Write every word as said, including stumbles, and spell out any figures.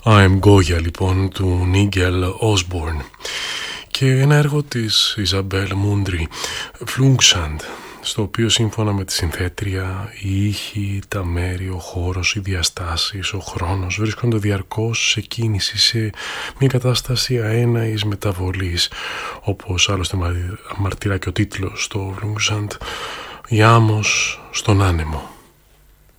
I'm Goya λοιπόν του Nigel Osborne και ένα έργο της Ιζαμπέλ Μούντρι, Flungsand, στο οποίο σύμφωνα με τη συνθέτρια οι ήχοι, τα μέρη, ο χώρος, οι διαστάσεις, ο χρόνος βρίσκονται διαρκώς σε κίνηση, σε μια κατάσταση αέναης μεταβολής, όπως άλλωστε μαρτυρά και ο τίτλος στο Flungsand, η άμμος στον άνεμο.